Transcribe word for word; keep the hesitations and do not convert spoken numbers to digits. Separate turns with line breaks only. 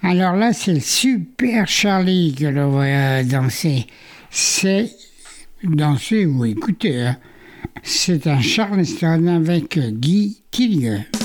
Alors là, c'est le Super Charlie que l'on va danser. C'est danser ou écouter, hein. C'est un Charleston avec Guy Tillieux.